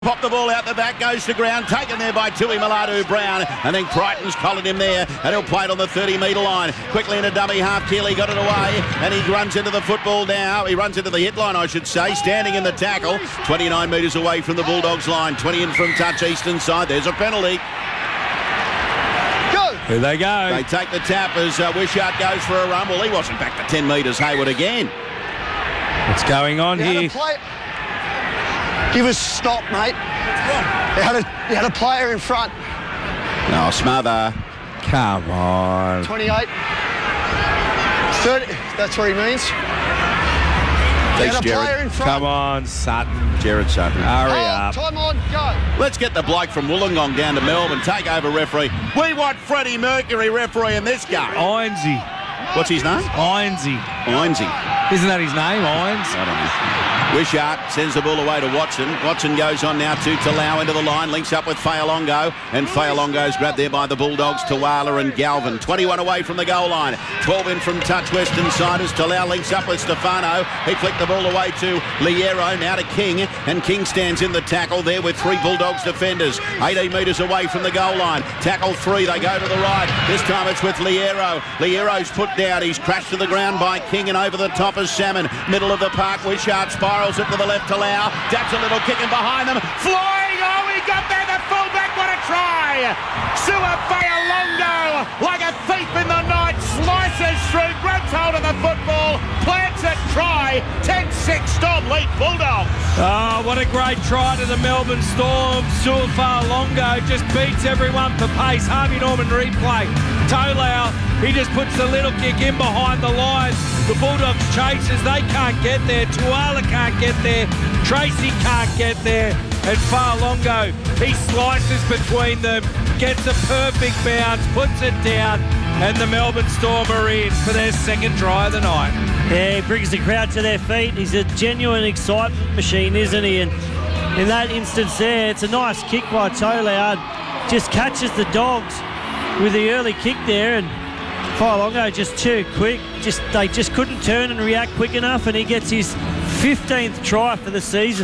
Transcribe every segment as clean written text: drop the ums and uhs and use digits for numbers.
Pop the ball out the back, goes to ground, taken there by Tui Maladu-Brown. I think Crichton's collared him there, and he'll play it on the 30-metre line. Quickly into dummy half, Keeley got it away, and he runs into the football now. He runs into the hit line, I should say, standing in the tackle. 29 metres away from the Bulldogs line, 20 in from touch, eastern side. There's a penalty. Go! Here they go. They take the tap as Wishart goes for a run. Well, he wasn't back to 10 metres. Hayward again. What's going on here? Give us a stop, mate. He had a player in front. No, smother. Come on. 28. 30. That's what he means. He had a player in front. Come on, Sutton. Jared Sutton. Hurry up. Time on, go. Let's get the bloke from Wollongong down to Melbourne. Take over referee. We want Freddie Mercury referee in this game. Inesy. What's his name? Inesy. Isn't that his name, Ines? I don't know. Wishart sends the ball away to Watson. Watson goes on now to Talau into the line, links up with Fayalongo, and Fayalongo's grabbed there by the Bulldogs, Tawala and Galvin. 21 away from the goal line, 12 in from touch western side as Talau links up with Stefano. He flicked the ball away to Liero, now to King, and King stands in the tackle there with three Bulldogs defenders. 18 metres away from the goal line. Tackle three, they go to the right. This time it's with Liero. Liero's put down, he's crashed to the ground by King, and over the top is Salmon. Middle of the park, Wishart spirals it to the left to Lau. Dabs a little kick in behind them. Flying, oh, he got there, the fullback, what a try! Sua Fayalongo, like a thief in the night, slices through, grabs hold of the football, plants it, try, 10-6 Storm lead Bulldogs. Oh, what a great try to the Melbourne Storm. Sua Fayalongo just beats everyone for pace. Harvey Norman replay. Tolau, he just puts the little kick in behind the line. The Bulldogs chases, they can't get there. Tuala can't get there. Tracy can't get there. And Fayalongo, he slices between them, gets a perfect bounce, puts it down, and the Melbourne Storm are in for their second try of the night. Yeah, he brings the crowd to their feet. He's a genuine excitement machine, isn't he? And in that instance there, it's a nice kick by Tolau. Just catches the Dogs with the early kick there, and Fayalongo just too quick. They just couldn't turn and react quick enough, and he gets his 15th try for the season.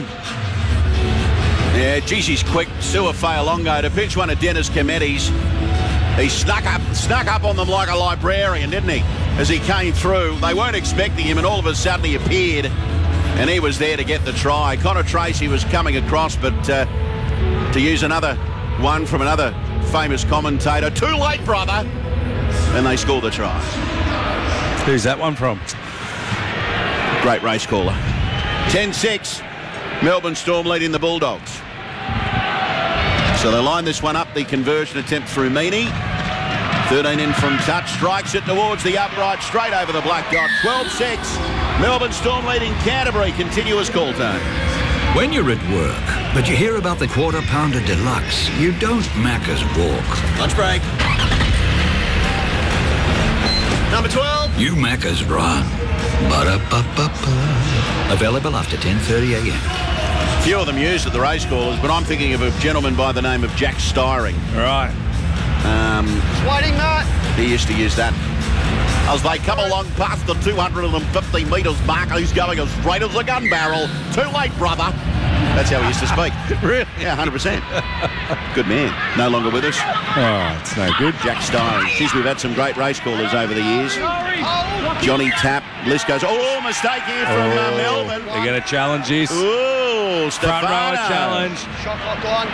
Yeah, geez, he's quick. Sua Fayalongo to pitch one of Dennis Cometti's. He snuck up on them like a librarian, didn't he? As he came through, they weren't expecting him, and all of a sudden he appeared, and he was there to get the try. Connor Tracy was coming across, but to use another one from another famous commentator, too late, brother, and they scored the try. Who's that one from? Great race caller. 10-6, Melbourne Storm leading the Bulldogs. So they line this one up, the conversion attempt through Meany. 13 in from touch, strikes it towards the upright, straight over the black dot. 12-6, Melbourne Storm leading Canterbury. Continuous call time. When you're at work, but you hear about the Quarter Pounder Deluxe, you don't Macca's walk. Lunch break. Number 12. You Macca's run. Ba-da-ba-ba-ba. Available after 10:30 a.m. Few of them used at the race callers, but I'm thinking of a gentleman by the name of Jack Styring. Right. Waiting, Matt. He used to use that. As they come along past the 250 metres mark, he's going as straight as a gun barrel. Too late, brother. That's how he used to speak. Really? Yeah, 100%. Good man. No longer with us. Oh, it's no good. Jack Styring. Geez, we've had some great race callers over the years. Johnny Tapp. List goes. Oh, mistake here from Melbourne. They're going to challenge this. Ooh, Front rower Stefano. challenge. Shot clock on.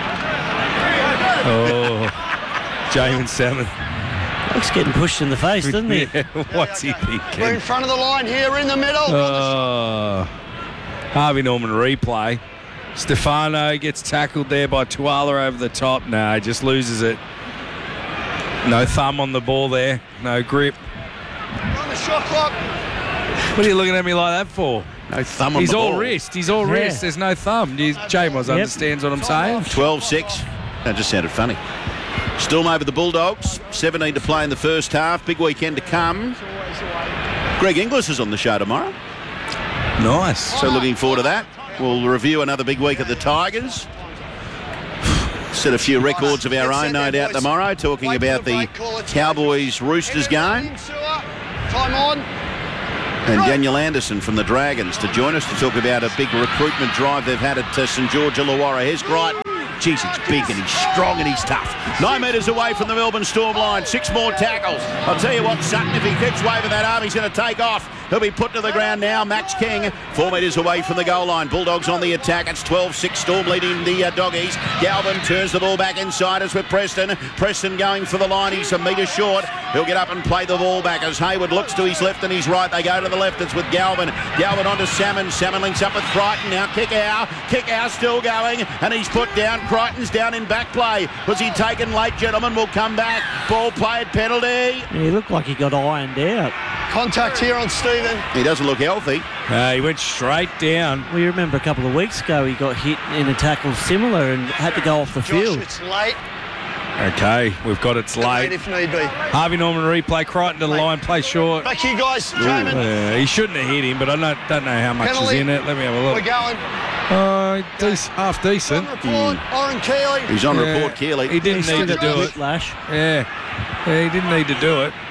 Oh, Jamin Salmon. Looks getting pushed in the face, doesn't he? Yeah, what's he We're in thinking? front of the line here, in the middle. Oh, Harvey Norman replay. Stefano gets tackled there by Tuala over the top. No, just loses it. No thumb on the ball there. No grip. We're on the shot clock. What are you looking at me like that for? No thumb on He's the all ball. wrist. He's all wrist. There's no thumb. J-Moz understands what I'm saying. 12-6. That just sounded funny. Storm over the Bulldogs. 17 to play in the first half. Big weekend to come. Greg Inglis is on the show tomorrow, Nice. so looking forward to that. We'll review another big week at the Tigers. Set a few records of our own, no doubt, tomorrow, talking about the Cowboys-Roosters game. Time on. And Daniel Anderson from the Dragons to join us to talk about a big recruitment drive they've had at St George Illawarra. Here's Crichton. Jeez, he's big and he's strong and he's tough. 9 metres away from the Melbourne Storm line. 6 more tackles. I'll tell you what, Sutton, if he keeps waving that arm, he's going to take off. He'll be put to the ground now. Max King, 4 metres away from the goal line. Bulldogs on the attack. It's 12-6. Storm leading the Doggies. Galvin turns the ball back inside us with Preston. Preston going for the line. He's a metre short. He'll get up and play the ball back as Hayward looks to his left and his right. They go to the left. It's with Galvin. Galvin onto Salmon. Salmon links up with Crichton. Now Kickow. Kickow still going and he's put down. Crichton's down in back play. Was he taken late, gentlemen? Will come back. Ball played, penalty. Yeah, he looked like he got ironed out. Contact here on Stephen. He doesn't look healthy. He went straight down. We remember a couple of weeks ago he got hit in a tackle similar and had to go off the Josh, field. it's late. Okay, we've got it's late. If need be. Harvey Norman replay. Crichton to the line, play short. Back here, guys. Draymond. He shouldn't have hit him, but I don't know how much Penalty. is in it. Let me have a We're look. going. Half decent. On report, Oren Keeley. He's on Yeah, report, Keeley. He didn't need to do it. Whiplash. Yeah, he didn't need to do it.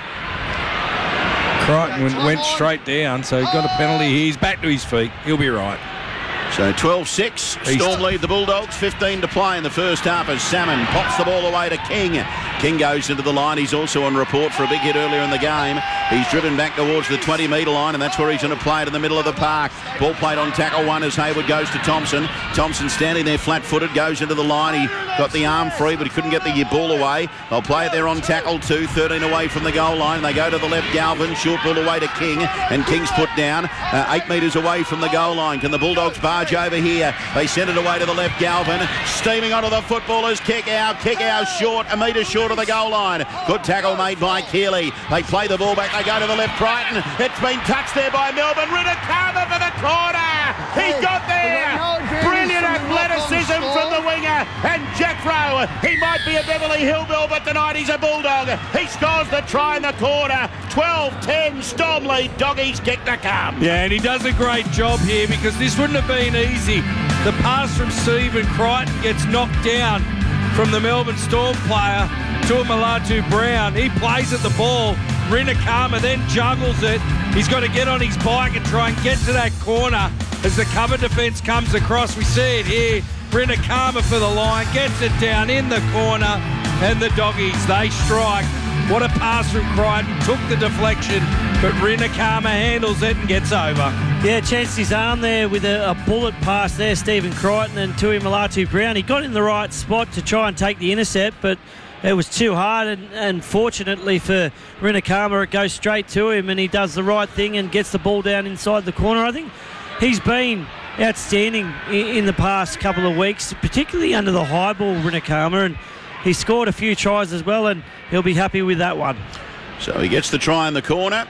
Crichton went straight down, so he got a penalty. He's back to his feet. He'll be right. So 12-6, Storm lead the Bulldogs, 15 to play in the first half as Salmon pops the ball away to King. King goes into the line. He's also on report for a big hit earlier in the game. He's driven back towards the 20-metre line, and that's where he's going to play it in the middle of the park. Ball played on tackle 1 as Hayward goes to Thompson. Thompson standing there flat-footed, goes into the line. He got the arm free, but he couldn't get the ball away. They'll play it there on tackle 2, 13 away from the goal line. They go to the left, Galvin, short ball away to King, and King's put down 8 metres away from the goal line. Can the Bulldogs barge over here? They send it away to the left, Galvin, steaming onto the footballers. Kick out short, a metre short of the goal line. Good tackle made by Keeley. They play the ball back, they go to the left, Crichton. It's been touched there by Melbourne. Rinakama for the corner. He got there. Brilliant athleticism from the winger. And Jeffro, he might be a Beverly Hillbill, but tonight he's a Bulldog. He scores the try in the corner. 12-10, Storm lead, Doggies kick to come. Yeah, and he does a great job here because this wouldn't have been easy. The pass from Stephen Crichton gets knocked down from the Melbourne Storm player to Malatu Brown. He plays at the ball. Rinakama then juggles it. He's got to get on his bike and try and get to that corner as the cover defence comes across. We see it here. Rinakama for the line, gets it down in the corner, and the Doggies, they strike. What a pass from Crichton, took the deflection, but Rinakama handles it and gets over. Yeah, chanced his arm there with a bullet pass there, Stephen Crichton, and Tui Malatu Brown. He got in the right spot to try and take the intercept, but it was too hard, and fortunately for Rinakama, it goes straight to him, and he does the right thing and gets the ball down inside the corner. I think he's been outstanding in the past couple of weeks, particularly under the high ball, Rinakama, and he scored a few tries as well, and he'll be happy with that one. So he gets the try in the corner.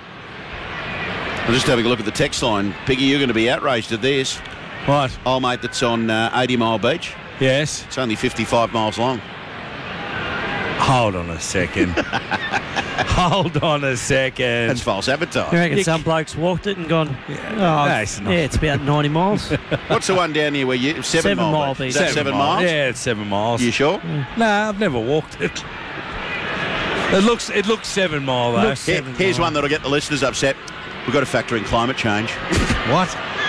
I'm just having a look at the text line. Piggy, you're going to be outraged at this. What? Oh, mate, that's on 80 Mile Beach. Yes. It's only 55 miles long. Hold on a second. Hold on a second. That's false I advertising. reckon some blokes walked it and gone, it's about 90 miles. What's the one down here where you... 7 Mile Beach. Is that 7 miles? Yeah, it's 7 miles. You sure? Nah, I've never walked it. It looks 7 mile though. Here's one that'll get the listeners upset. We've got to factor in climate change. What?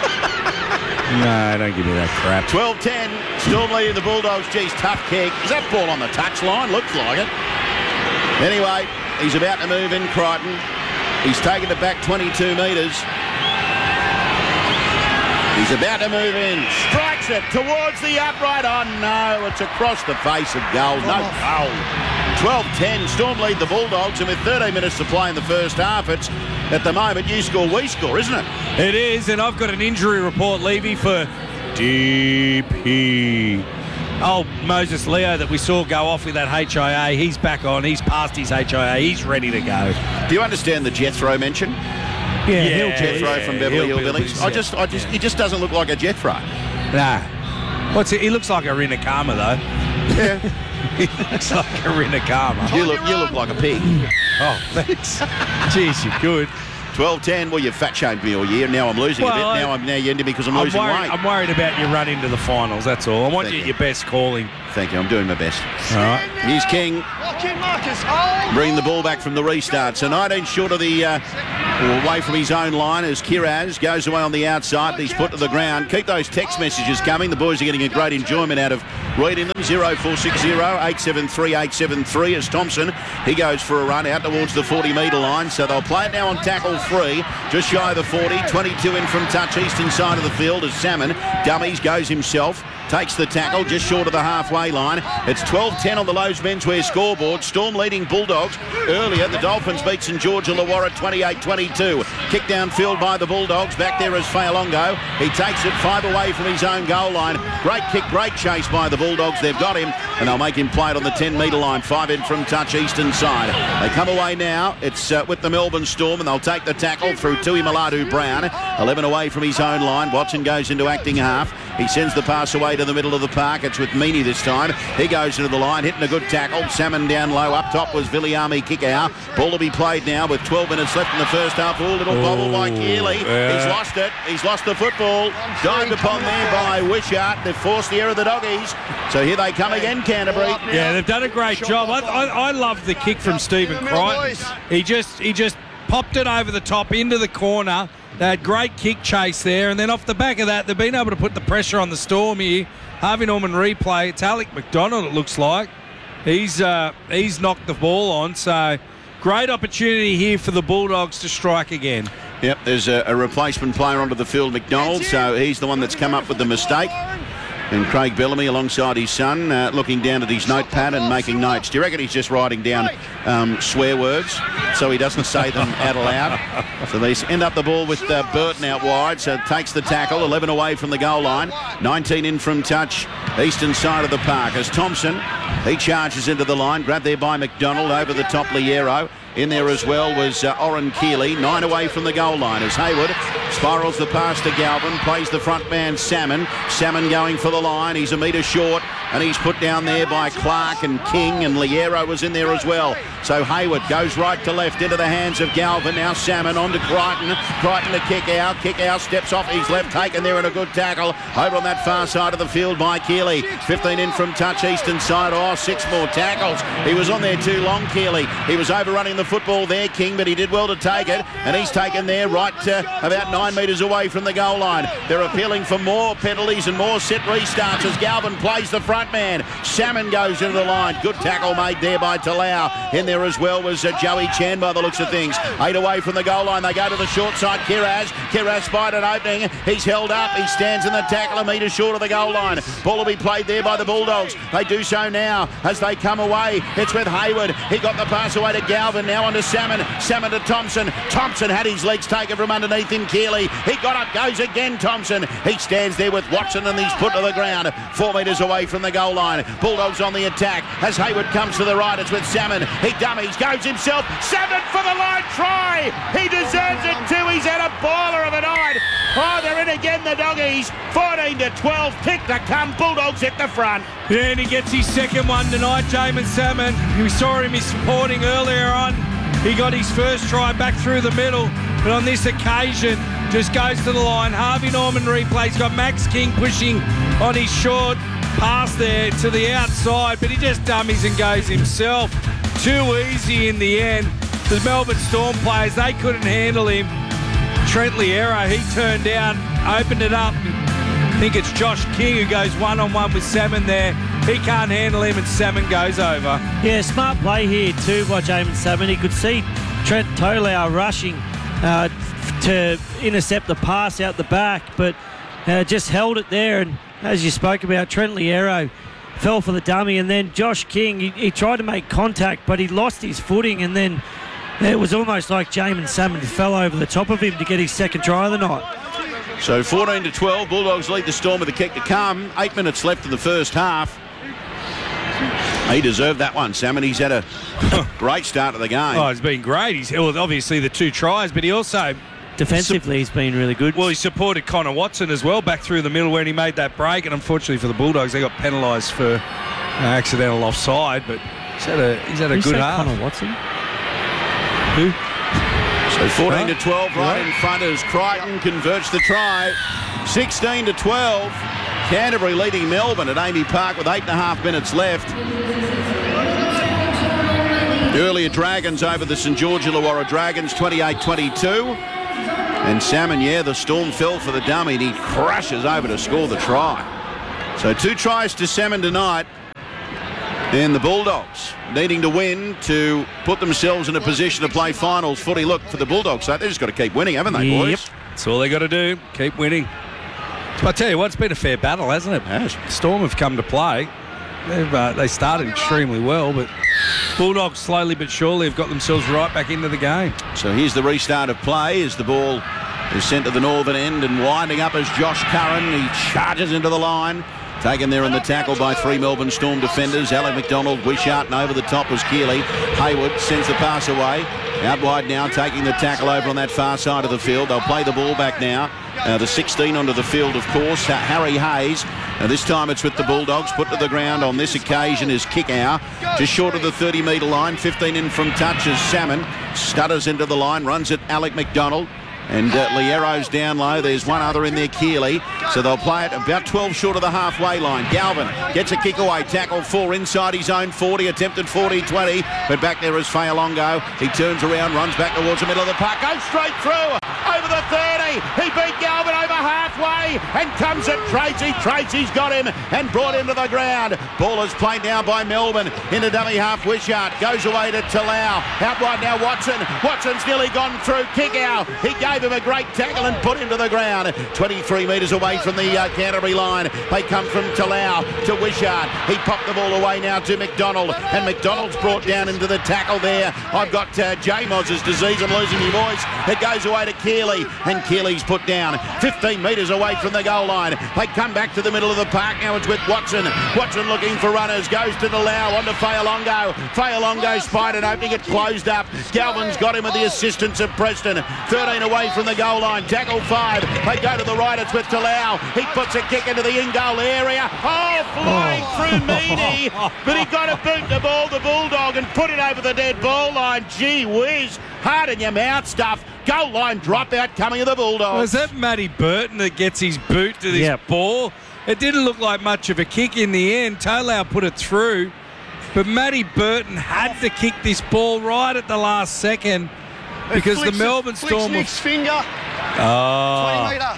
No, don't give me that crap. 12-10, Storm leading the Bulldogs. Geez, tough kick. Is that ball on the touchline? Looks like it. Anyway, he's about to move in, Crichton. He's taken it back 22 metres. He's about to move in. Strikes it towards the upright. Oh, no, it's across the face of goal. No goal. 12-10, Storm lead the Bulldogs, and with 13 minutes to play in the first half, it's at the moment you score, we score, isn't it? It is, and I've got an injury report, Levy, for DP. Oh, Moses Leo that we saw go off with that HIA, he's back on, he's past his HIA, he's ready to go. Do you understand the Jethro mention? Yeah, Jethro from Beverly Hillbillies. Yeah. He just doesn't look like a Jethro. Nah. He looks like a Rinakama, though. Yeah. He looks like a Rinakama. You look like a pig. Oh, thanks. Jeez, you're good. 12-10. Well, you've fat shamed me all year. Now I'm losing a bit. Now you're into me because I'm losing weight. I'm worried about your run into the finals, that's all. I want you at your best calling. Thank you. I'm doing my best. All right. Here's King. Lock in, Marcus. Hold. Bring the ball back from the restart. So 19 short of the away from his own line as Kiraz goes away on the outside. He's put to the ground. Keep those text messages coming. The boys are getting a great enjoyment out of reading them. 0460 873 873 as Thompson. He goes for a run out towards the 40-metre line. So they'll play it now on tackle 3. Just shy of the 40. 22 in from touch eastern side of the field as Salmon dummies, goes himself. Takes the tackle just short of the halfway line. It's 12-10 on the Lowe's Menswear scoreboard. Storm leading Bulldogs. Earlier, the Dolphins beat St George Illawarra 28-22. Kick downfield by the Bulldogs. Back there is Fayalongo. He takes it 5 away from his own goal line. Great kick, great chase by the Bulldogs. They've got him, and they'll make him play it on the 10-metre line. 5 in from touch eastern side. They come away now. It's with the Melbourne Storm, and they'll take the tackle through Tui Maladu Brown. 11 away from his own line. Watson goes into acting half. He sends the pass away to the middle of the park. It's with Meany this time. He goes into the line, hitting a good tackle. Salmon down low. Up top was Viliami Kikau. Ball to be played now with 12 minutes left in the first half. Oh, little bobble by Keeley. Yeah. He's lost it. He's lost the football. Dived upon there by Wishart. They've forced the error of the Doggies. So here they come again, Canterbury. Yeah, they've done a great job. I love the kick from Stephen Crichton. He just popped it over the top into the corner. They had great kick chase there, and then off the back of that, they've been able to put the pressure on the Storm here. Harvey Norman replay. It's Alec McDonald, it looks like. He's knocked the ball on, so great opportunity here for the Bulldogs to strike again. Yep, there's a replacement player onto the field, McDonald, so he's the one that's come up with the mistake. And Craig Bellamy alongside his son, looking down at his notepad and making notes. Do you reckon he's just writing down swear words so he doesn't say them out loud? So they end up the ball with Burton out wide, so takes the tackle, 11 away from the goal line, 19 in from touch, eastern side of the park. As Thompson, he charges into the line, grabbed there by McDonald, over the top Liero. In there as well was Oren Keeley, 9 away from the goal line as Hayward spirals the pass to Galvin, plays the front man Salmon. Salmon going for the line, he's a metre short, and he's put down there by Clark and King, and Liero was in there as well. So Hayward goes right to left into the hands of Galvin. Now Salmon on to Crichton. Crichton to Kikau. Kikau steps off his left, taken there in a good tackle. Over on that far side of the field by Keeley. 15 in from touch eastern side. 6 more tackles. He was on there too long, Keeley. He was overrunning the football there, King, but he did well to take it, and he's taken there right about 9 metres away from the goal line. They're appealing for more penalties and more set restarts as Galvin plays the front man. Salmon goes into the line. Good tackle made there by Talau. In there as well was Joey Chan by the looks of things. 8 away from the goal line. They go to the short side. Kiraz spied an opening. He's held up. He stands in the tackle a metre short of the goal line. Ball will be played there by the Bulldogs. They do so now as they come away. It's with Hayward. He got the pass away to Galvin. Now on to Salmon. Salmon to Thompson. Thompson had his legs taken from underneath him. Keeley. He got up. Goes again Thompson. He stands there with Watson and he's put to the ground. 4 metres away from the goal line. Bulldogs on the attack. As Hayward comes to the right, it's with Salmon. He dummies. Goes himself. Salmon for the line. Try. He deserves it too. He's had a boiler of a night. Oh, they're in again, the Doggies. 14-12. Kick to come. Bulldogs at the front. Yeah, and he gets his second one tonight, Jamin Salmon. We saw him supporting earlier on. He got his first try back through the middle, but on this occasion, just goes to the line. Harvey Norman replay. He's got Max King pushing on his short pass there to the outside, but he just dummies and goes himself. Too easy in the end. The Melbourne Storm players, they couldn't handle him. Trent Liero, he turned down, opened it up. I think it's Josh King who goes one-on-one with Salmon there. He can't handle him and Salmon goes over. Yeah, smart play here too by Jamin Salmon. He could see Trent Tolau rushing to intercept the pass out the back, but just held it there. And as you spoke about, Trent Liero fell for the dummy, and then Josh King, he tried to make contact, but he lost his footing, and then it was almost like Jamin Salmon fell over the top of him to get his second try of the night. So 14-12, Bulldogs lead the Storm with a kick to come. 8 minutes left in the first half. He deserved that one, Salmon. He's had a great start to the game. Oh, it's been great. He's obviously the 2 tries, but he also... Defensively, he's been really good. Well, he supported Connor Watson as well back through the middle when he made that break, and unfortunately for the Bulldogs, they got penalised for accidental offside, but he's had a good half. Connor Watson? Who? So 14-12 right in front as Crichton converts the try. 16-12. Canterbury leading Melbourne at Amy Park with 8.5 minutes left. Earlier Dragons over the St George Illawarra Dragons, 28-22. And Salmon, the Storm fell for the dummy and he crashes over to score the try. So 2 tries to Salmon tonight. And the Bulldogs needing to win to put themselves in a position to play finals footy. Look, for the Bulldogs, so they've just got to keep winning, haven't they, boys? Yep, that's all they got to do, keep winning. But I tell you what, it's been a fair battle, hasn't it? It has. Storm have come to play. They started extremely well, but Bulldogs slowly but surely have got themselves right back into the game. So here's the restart of play as the ball is sent to the northern end and winding up as Josh Curran. He charges into the line. Taken there in the tackle by 3 Melbourne Storm defenders. Alec McDonald, Wishart, and over the top was Keeley. Hayward sends the pass away. Out wide now, taking the tackle over on that far side of the field. They'll play the ball back now. The 16 onto the field, of course. Harry Hayes. This time it's with the Bulldogs. Put to the ground on this occasion is Kickow. Just short of the 30-metre line. 15 in from touch as Salmon. Stutters into the line. Runs at Alec McDonald. And Liero's down low. There's one other in there, Keeley. So they'll play it about 12 short of the halfway line. Galvin gets a kick away. Tackle 4 inside his own 40. Attempted 40-20. But back there is Fayalongo. He turns around, runs back towards the middle of the park. Goes straight through. Over the 30. He beat Galvin over halfway. And comes at Tracy. Tracy's got him and brought him to the ground. Ball is played now by Melbourne. Into dummy half. Wishart goes away to Talau. Out wide now Watson. Watson's nearly gone through. Kickout. He gave him a great tackle and put him to the ground. 23 metres away from the Canterbury line. They come from Talau to Wishart. He popped the ball away now to McDonald. And McDonald's brought down into the tackle there. I've got J-Moz's disease. I'm losing my voice. It goes away to Keeley. And Keeley's put down 15 metres away from the goal line. They come back to the middle of the park. Now it's with Watson. Watson looking for runners. Goes to Talau onto Fayalongo. Fayalongo spied an opening. It closed up. Galvin's got him with the assistance of Preston. 13 away from the goal line. Tackle 5. They go to the right. It's with Talau. He puts a kick into the in-goal area. Flying through Meany. But he got to boot the ball, the Bulldog, and put it over the dead ball line. Gee whiz. Hard in your mouth stuff. Goal line dropout coming of the Bulldogs. Was that Matty Burton that gets his boot to this ball? It didn't look like much of a kick in the end. Talau put it through. But Matty Burton had to kick this ball right at the last second. Because the Melbourne Storm Nick's finger. 20 metre.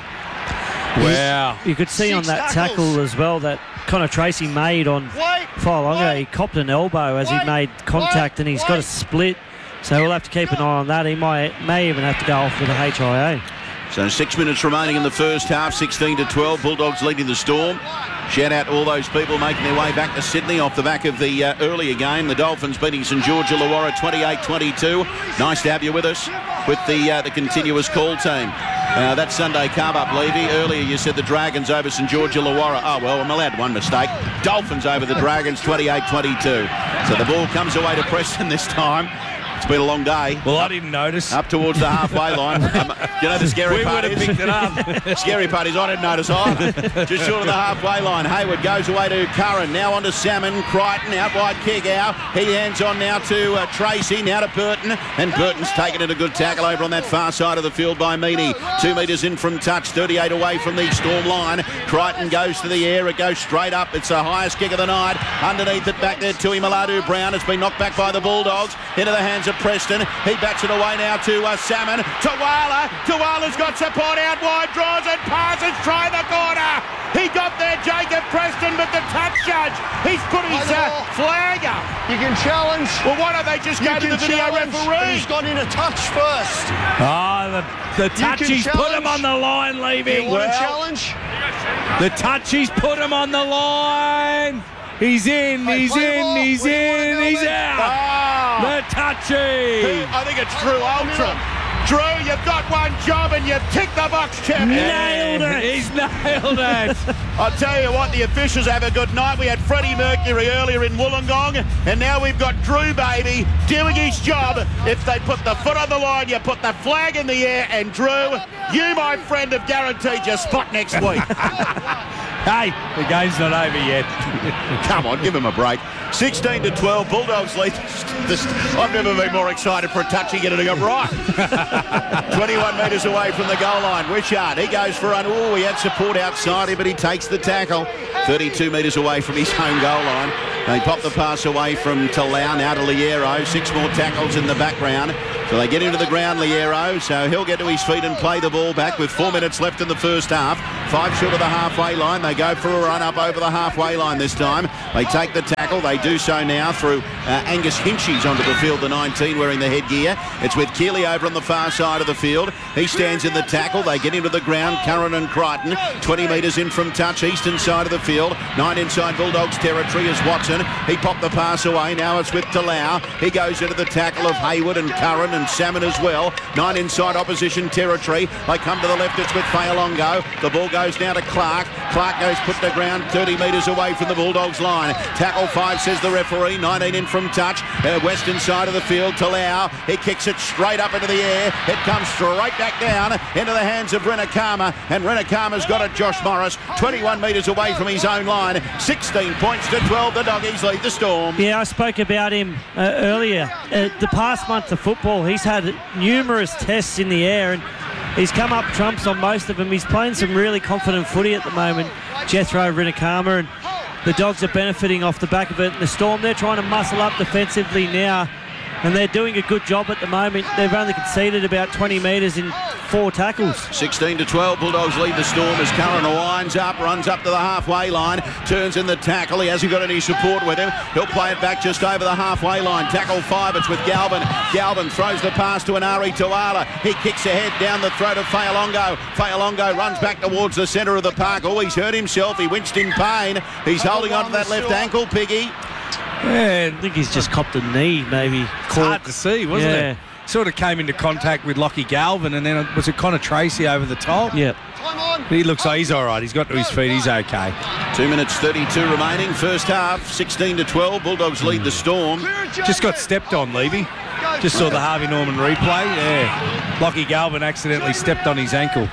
Wow. You could see on that tackle as well that Connor Tracy made on Fayalongo. He copped an elbow as he made contact and he's got a split. So we'll have to keep an eye on that. He may even have to go off with a HIA. So 6 minutes remaining in the first half, 16-12. Bulldogs leading the Storm. Shout out to all those people making their way back to Sydney off the back of the earlier game. The Dolphins beating St George Illawarra 28-22. Nice to have you with us with the continuous call team. That Sunday carb-up, Levy. Earlier you said the Dragons over St George Illawarra. Oh, well, I'm allowed one mistake. Dolphins over the Dragons 28-22. So the ball comes away to Preston this time. It's been a long day. Well, I didn't notice. Up towards the halfway line. You know the scary part is... We would have picked it up. Scary part is I didn't notice either. Just short of the halfway line. Hayward goes away to Curran. Now on to Salmon. Crichton out wide kick out. He hands on now to Tracy. Now to Burton. And Burton's taken it a good tackle over on that far side of the field by Meany. 2 metres in from touch. 38 away from the Storm line. Crichton goes to the air. It goes straight up. It's the highest kick of the night. Underneath it back there to Maladu Brown. It's been knocked back by the Bulldogs. Into the hands of Preston. He bats it away now to Salmon. Tawala. Tawala's got support out wide. Draws it. Passes. Try the corner. He got there, Jacob Preston, but the touch judge, he's put his flag up. You can challenge. Well, why don't they just go to the video referee? He's got in a touch first. The touchies put him on the line, Levy. You want to challenge? The touchies put him on the line. He's in, he's out. The touchy. I think it's Drew Ultra. Drew, you've got one job and you've ticked the box, champ. Nailed it. He's nailed it. I'll tell you what, the officials have a good night. We had Freddie Mercury earlier in Wollongong, and now we've got Drew, baby, doing his job. If they put the foot on the line, you put the flag in the air, and Drew, you, my friend, have guaranteed your spot next week. Hey, the game's not over yet. Come on, give him a break. 16-12, Bulldogs lead. I've never been more excited for a touch. He getting it right. 21 metres away from the goal line. Wishart, he goes for an... he had support outside him, but he takes the tackle. 32 metres away from his home goal line. They pop the pass away from Talau, now to Liero. 6 more tackles in the background. So they get into the ground, Liero, so he'll get to his feet and play the ball back with 4 minutes left in the first half. 5 short of the halfway line. They go for a run up over the halfway line this time. They take the tackle. They do so now through Angus Hinchy's onto the field, the 19, wearing the headgear. It's with Keeley over on the far side of the field. He stands in the tackle. They get into the ground, Curran and Crichton. 20 metres in from touch, eastern side of the field. 9 inside Bulldogs territory is Watson. He popped the pass away. Now it's with Talau. He goes into the tackle of Hayward and Curran and Salmon as well. 9 inside opposition territory. They come to the left. It's with Fayalongo. The ball goes now to Clark. Clark goes put to ground 30 metres away from the Bulldogs line. Tackle 5, says the referee. 19 in from touch. Western side of the field. Talau. He kicks it straight up into the air. It comes straight back down into the hands of Renakama. And Renakama's got it. Josh Morris. 21 metres away from his own line. 16 points to 12. The Doggies lead the Storm. Yeah, I spoke about him earlier. The past month of football, he's had numerous tests in the air and he's come up trumps on most of them. He's playing some really confident footy at the moment, Jethro Renakama, and the Dogs are benefiting off the back of it. And the Storm, they're trying to muscle up defensively now, and they're doing a good job at the moment. They've only conceded about 20 metres in 4 tackles. 16-12, Bulldogs lead the Storm as Curran winds up, runs up to the halfway line, turns in the tackle. He hasn't got any support with him. He'll play it back just over the halfway line. Tackle 5, it's with Galvin. Galvin throws the pass to Anari Tuala. He kicks ahead down the throat of Fayalongo. Fayalongo runs back towards the centre of the park. Oh, he's hurt himself. He winched in pain. He's holding on to that left ankle, Piggy. Yeah, I think he's just copped a knee, maybe. It's hard to see, wasn't it? Sort of came into contact with Lockie Galvin, and then was it Connor Tracy over the top? Yep. He looks like he's all right. He's got to his feet. He's okay. 2 minutes 32 remaining. First half, 16-12. Bulldogs lead the Storm. Just got stepped on, Levy. Just saw the Harvey Norman replay. Yeah. Lockie Galvin accidentally stepped on his ankle.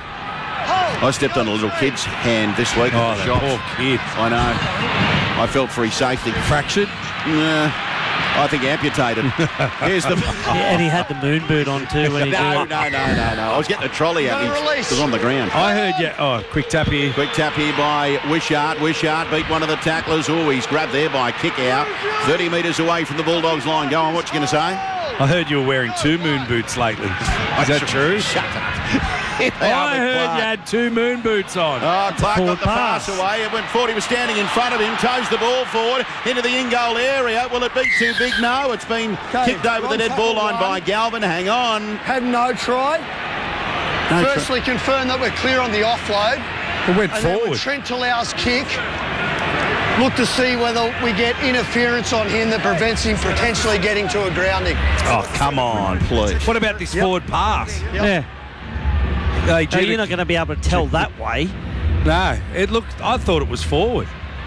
I stepped on a little kid's hand this week. Oh, that poor kid. I know. I felt for his safety. Fractured? Nah. I think amputated. Here's the... Yeah, and he had the moon boot on too when he did it. No. I was getting a trolley out. It was on the ground. I heard, yeah. Oh, quick tap here. Quick tap here by Wishart. Wishart beat one of the tacklers. Oh, he's grabbed there by kick out. 30 metres away from the Bulldogs line. Go on, what you going to say? I heard you were wearing 2 moon boots lately. Is that true? Shut up. I heard you had 2 moon boots on. Oh, Clark Forward got the pass away. It went forward. He was standing in front of him. Toes the ball forward into the in-goal area. Will it be too big? No. It's been kicked over the dead ball line by Galvin. Hang on. Had no try. Firstly, confirm that we're clear on the offload. It went and forward. Then with Trent Talau's kick, look to see whether we get interference on him that prevents him potentially getting to a grounding. Oh, come on, please. What about this forward pass? Yeah. No, you're not going to be able to tell that way. No, it looked. I thought it was forward.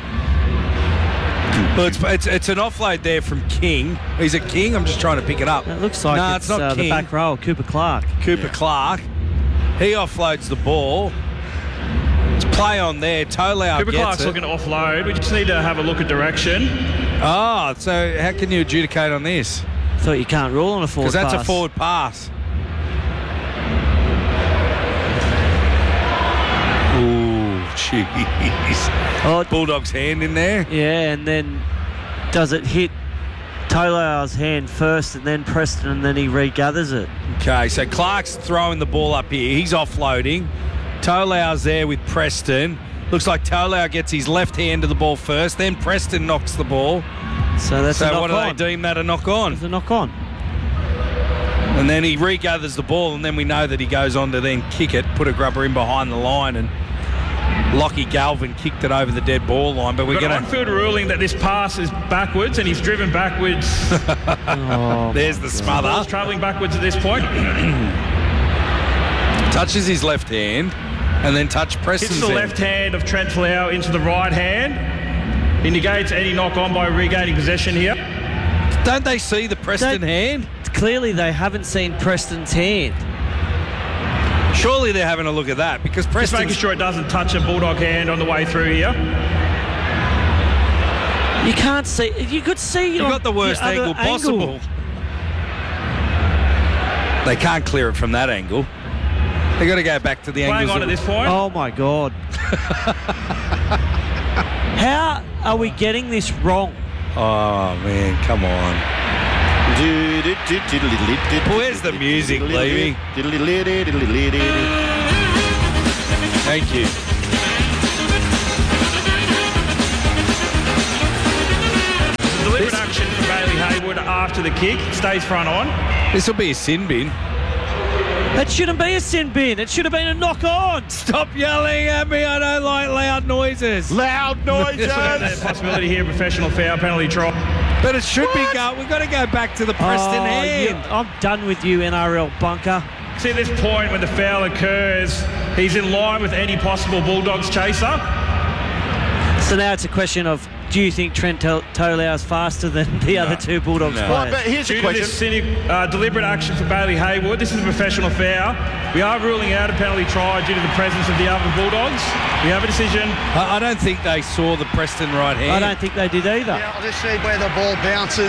Well, it's an offload there from King. Is it King? I'm just trying to pick it up. It looks like no, it's not the King. back row, Cooper Clark. Cooper Clark. He offloads the ball. It's play on there. Tolau Cooper gets Clark's it. looking to offload. We just need to have a look at direction. Oh, so how can you adjudicate on this? Thought you can't rule on a forward pass. Because that's a forward pass. Ooh, jeez. Oh, Bulldog's hand in there. yeah, and then does it hit Tolau's hand first and then Preston and then he regathers it? Okay, so Clark's throwing the ball up here. He's offloading. Tolau's there with Preston. Looks like Tolau gets his left hand to the ball first, then Preston knocks the ball. So that's a knock what do on. they deem that a knock on? It's a knock on. And then he regathers the ball, and then we know that he goes on to then kick it, put a grubber in behind the line, and Lockie Galvin kicked it over the dead ball line. But we're We've got going an on-field ruling that this pass is backwards, and he's driven backwards. There's the smother. Ball's travelling backwards at this point. Touches his left hand, and then touch Preston's Hits the hand. left hand of Trent Talau into the right hand. Indicates any knock-on by regaining possession here. Don't they see the Preston hand? Clearly they haven't seen Preston's hand. Surely they're having a look at that because Just Preston's... making sure it doesn't touch a Bulldog hand on the way through here. You can't see. You could see. You got the worst angle possible. They can't clear it from that angle. They got to go back to the angles. Playing on at this point. Oh my God! How are we getting this wrong? Oh man, come on. Where's the music, Levy? Thank you. Deliberate action from Bailey Haywood after the kick. Stays front on. This will be a sin bin. That shouldn't be a sin bin. It should have been a knock on. Stop yelling at me. I don't like loud noises. Loud noises. The possibility here, professional foul, penalty try. But it should be going. We've got to go back to the Preston hand. I'm done with you, NRL bunker. See, at this point when the foul occurs, he's in line with any possible Bulldogs chaser. So now it's a question of, do you think Trent Tolau's faster than the other two Bulldogs players? Well, but here's Due a to question. this cynic, deliberate action for Bailey Haywood, this is a professional foul. We are ruling out a penalty try due to the presence of the other Bulldogs. We have a decision. I don't think they saw the Preston right hand. I don't think they did either. Yeah, I'll just see where the ball bounces.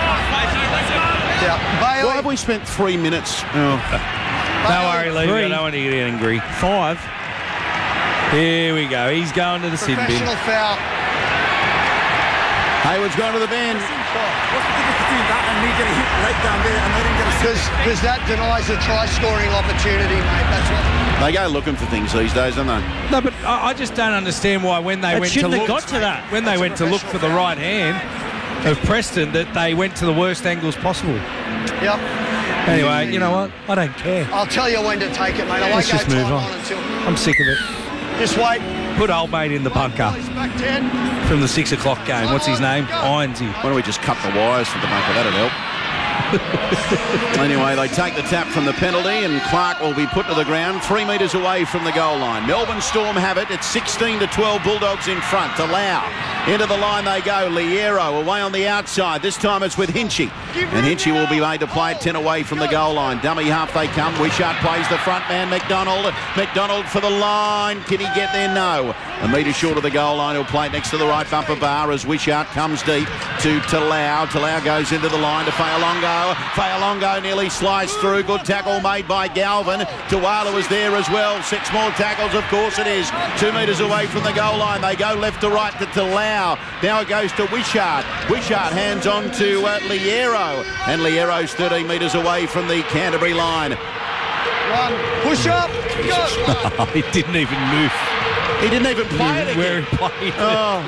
Yeah, Bailey. Why have we spent 3 minutes? Don't worry, Levy. Three. I don't want to get angry. 5. Here we go. He's going to the sin bin. Professional foul. Hayward's gone to the bench. What's the difference between that and me getting hit right down there and letting get a Because that denies a try-scoring opportunity, mate. That's what. They go looking for things these days, don't they? No, but I just don't understand why when they It went to shouldn't look... have got to that. When they went to look for the right hand of Preston, that they went to the worst angles possible. Yep. Anyway, you know what? I don't care. I'll tell you when to take it, mate. I won't Let's go just move time on. until. I'm sick of it. Just wait. Put old mate in the bunker He's back 10. from the 6 o'clock game. What's his name? Ironsy. Why don't we just cut the wires for the bunker? That'd help. Anyway, they take the tap from the penalty and Clark will be put to the ground 3 metres away from the goal line. Melbourne Storm have it. It's 16-12 Bulldogs in front. To Lau. Into the line they go. Liero away on the outside. This time it's with Hinchy. And Hinchy will be made to play it 10 away from the goal line. Dummy half they come. Wishart plays the front man, McDonald. McDonald for the line. Can he get there? No. A metre short of the goal line. He'll play it next to the right bumper bar as Wishart comes deep to Talau. Talau goes into the line to Fayalongo. Fayalongo nearly sliced through. Good tackle made by Galvin. Tuala was there as well. 6 more tackles, of course it is. 2 metres away from the goal line. They go left to right to Talau. Now it goes to Wishart. Wishart hands on to Liero. And Liero's 13 metres away from the Canterbury line. One. Push up. Go. He didn't even move He didn't even play it where again. he played. Oh.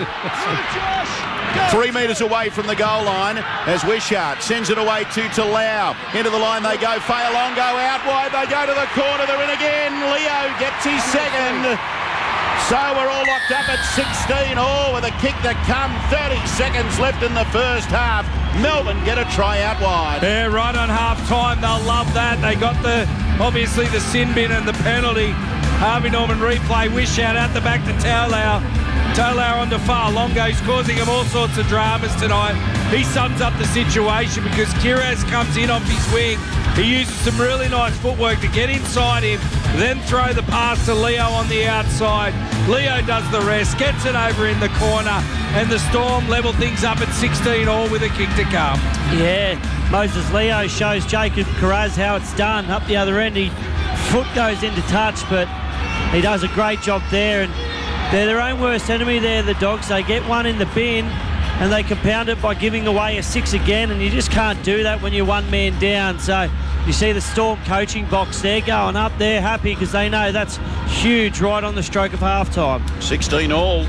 3 metres away from the goal line as Wishart sends it away to Talau. Into the line they go. Fayalongo out wide. They go to the corner. They're in again. Leo gets his second. So we're all locked up at 16 all with a kick to come. 30 seconds left in the first half. Melbourne get a try out wide. Yeah, right on half-time. They'll love that. They got obviously the sin bin and the penalty. Harvey Norman replay. Wishart out the back to Talau. Talau on to Fa'alongo's causing him all sorts of dramas tonight. He sums up the situation because Kiraz comes in off his wing. He uses some really nice footwork to get inside him, then throw the pass to Leo on the outside. Leo does the rest, gets it over in the corner, and the Storm level things up at 16 all with a kick to come. Yeah, Moses Leo shows Jacob Kiraz how it's done. Up the other end, foot goes into touch, but he does a great job there. And they're their own worst enemy there, the Dogs. They get one in the bin and they compound it by giving away a 6 again, and you just can't do that when you're one man down. So you see the Storm coaching box there going up. They're happy because they know that's huge right on the stroke of halftime. 16 all.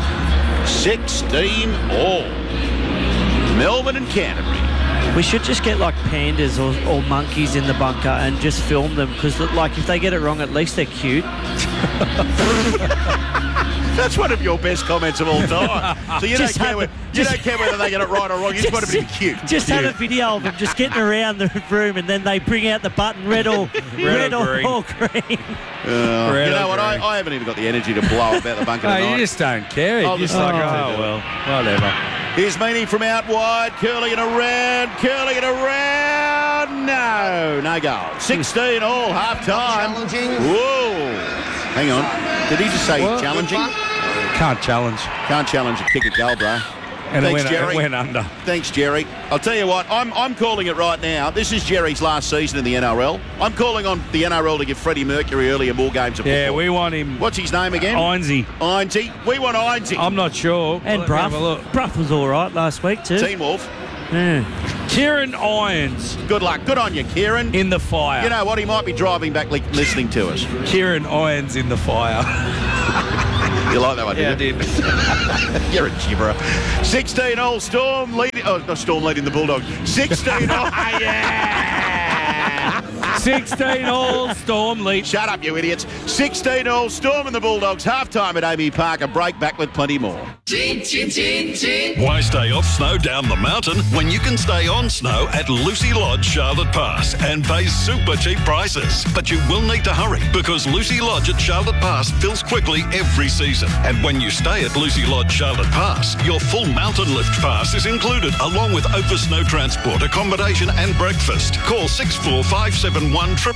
16 all. Melbourne and Canterbury. We should just get like pandas or monkeys in the bunker and just film them because, like, if they get it wrong, at least they're cute. That's one of your best comments of all time. So you don't care whether they get it right or wrong. You just want to be cute. Just have a video of them just getting around the room, and then they bring out the button red or green. You know what? I haven't even got the energy to blow about the bunker No, tonight. you just don't care. You're just like, oh, well, whatever. Here's Meany from out wide, curling it around. No goal. 16 all, half time. Challenging. Whoa. Hang on. Did he just say challenging? Can't challenge. Can't challenge a kick at goal, bro. And Thanks, it Jerry. went under. Thanks, Jerry. I'll tell you what, I'm calling it right now. This is Jerry's last season in the NRL. I'm calling on the NRL to give Freddie Mercury earlier more games of football. Yeah, we want him. What's his name again? Einsey. Einsey. We want Einsey. I'm not sure. And Let me have a Bruff. look. Bruff was all right last week too. Teen Wolf. Yeah. Kieran Irons Good luck. Good on you, Kieran. in the fire. You know what? He might be driving back listening to us. Kieran Irons in the fire. You like that one, Yeah, I didn't you? did. You're a gibberer. 16 all, Storm leading. Oh, not Storm leading the Bulldogs. 16 all. Yeah! 16 all, Storm lead. Shut up, you idiots. 16 all, Storm and the Bulldogs. Half time at Amy Park. A break back with plenty more. Why stay off snow down the mountain when you can stay on snow at Lucy Lodge, Charlotte Pass and pay super cheap prices? But you will need to hurry because Lucy Lodge at Charlotte Pass fills quickly every season. And when you stay at Lucy Lodge, Charlotte Pass, your full mountain lift pass is included along with over snow transport, accommodation and breakfast. Call 6457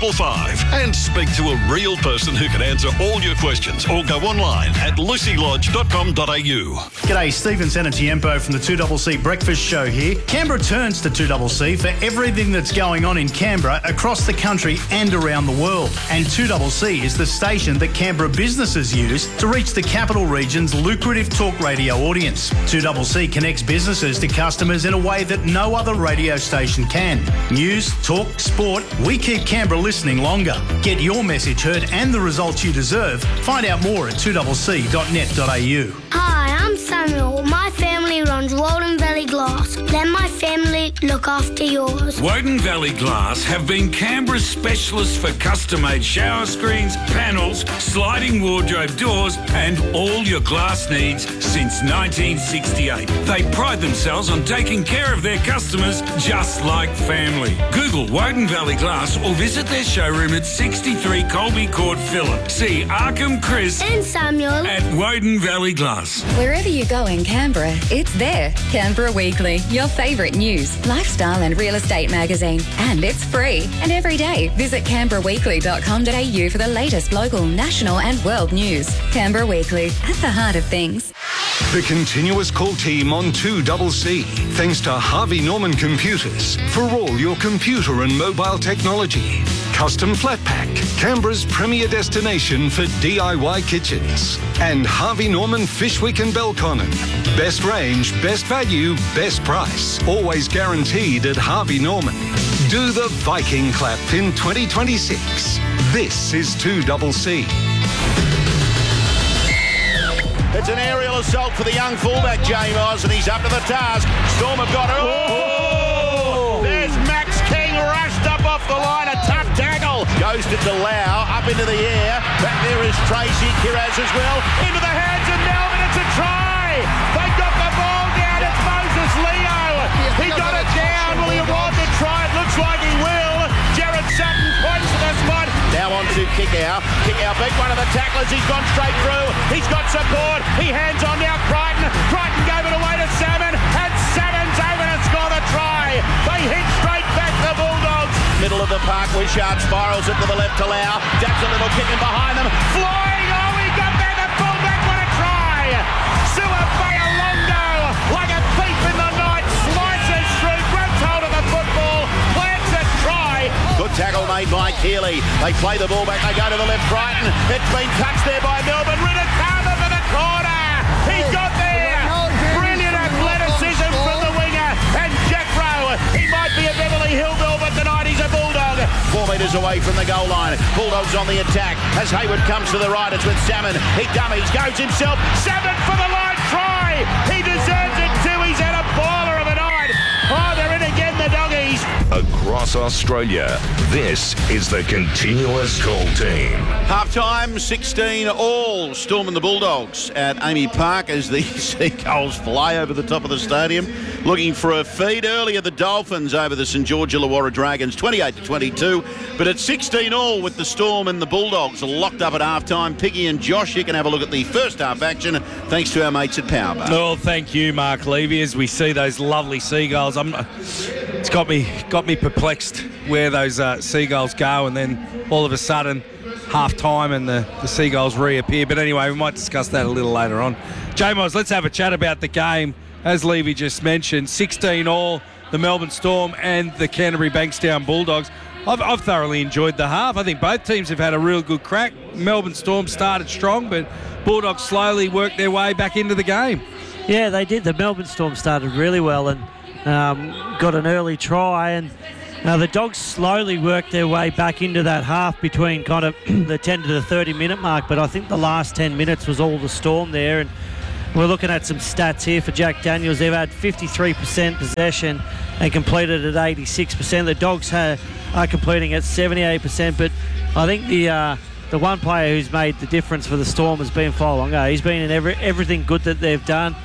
555 and speak to a real person who can answer all your questions or go online at lucylodge.com.au. G'day, Stephen Sanatiempo from the 2CC Breakfast Show here. Canberra turns to 2CC for everything that's going on in Canberra, across the country and around the world. And 2CC is the station that Canberra businesses use to reach the capital region's lucrative talk radio audience. 2CC connects businesses to customers in a way that no other radio station can. News, talk, sport, we keep Canberra listening longer. Get your message heard and the results you deserve. Find out more at 2cc.net.au. Hi, I'm Samuel. My family runs Walden Valley Glass. Let my family look after yours. Woden Valley Glass have been Canberra's specialists for custom-made shower screens, panels, sliding wardrobe doors and all your glass needs since 1968. They pride themselves on taking care of their customers just like family. Google Woden Valley Glass or visit their showroom at 63 Colby Court, Phillip. See Arkham Chris And Samuel at Woden Valley Glass. Wherever you go in Canberra, it's there. Canberra Weekly, your favourite news, lifestyle and real estate magazine. And it's free. And every day, visit canberraweekly.com.au for the latest local, national and world news. Canberra Weekly, at the heart of things. The continuous call team on 2CC, thanks to Harvey Norman Computers for all your computer and mobile technology. Custom Flat Pack, Canberra's premier destination for DIY kitchens. And Harvey Norman Fishwick and Belconnen. Best range, best value, best price. Always guaranteed at Harvey Norman. Do the Viking clap in 2026. This is 2CC. It's an aerial assault for the young fullback, James Oz, and he's up to the task. Storm have got it. Oh! There's Max King rushed up off the line. A tough tackle. Goes to Delau, up into the air. Back there is Tracy Kiraz as well. Into the hands of Melbourne. It's a try. They got the ball down. It's Moses Leo. He got it down. Will he award the try? It looks like he will. Jared Sutton points to the spot. Now on to Kickout. Kickout beat one of the tacklers. He's gone straight through. He's got support. He hands on now Crichton. Crichton gave it away to Salmon. And Salmon's over to score the try. They hit straight back the Bulldogs. Middle of the park. Wishart spirals it to the left to Lau. Dabs a little kick in behind them. Flying. Oh, he got there. The fullback. What a try. Suafea Longo, like a thief in the night, slices through, grabs hold of the football, plants a try. Good tackle made by Keeley. They play the ball back. They go to the left. Crichton. It's been touched there by Melbourne. Ridder-Carver for the corner. He got there. Brilliant athleticism from the winger. And Jack Rowe. He might be a Beverly Hillbill, but tonight he's a Bulldog. 4 metres away from the goal line. Bulldogs on the attack. As Hayward comes to the right, it's with Salmon. He dummies, goes himself. Salmon for the line try. He deserves it too. He's had a baller of a night. Oh, they're in again, the Doggies. Across Australia, this is the Continuous Call Team. Half-time, 16 all. Storm and the Bulldogs at Amy Park as the seagulls fly over the top of the stadium. looking for a feed. Earlier, the Dolphins over the St George Illawarra Dragons, 28-22. But it's 16-all with the Storm and the Bulldogs locked up at half-time. Piggy and Josh, you can have a look at the first half action thanks to our mates at Powerbar. Well, thank you, Mark Levy, as we see those lovely seagulls. It's got me perplexed where those seagulls go, and then all of a sudden, half-time and the seagulls reappear. But anyway, we might discuss that a little later on. J-Moz, let's have a chat about the game. As Levy just mentioned, 16-all, the Melbourne Storm and the Canterbury Bankstown Bulldogs. I've thoroughly enjoyed the half. I think both teams have had a real good crack. Melbourne Storm started strong, but Bulldogs slowly worked their way back into the game. Yeah, they did. The Melbourne Storm started really well and got an early try, and the Dogs slowly worked their way back into that half between kind of the 10 to the 30-minute mark, but I think the last 10 minutes was all the Storm there. And we're looking at some stats here for Jack Daniels. They've had 53% possession and completed at 86%. The Dogs are completing at 78%, but I think the one player who's made the difference for the Storm has been Fa'alongo. He's been in everything good that they've done.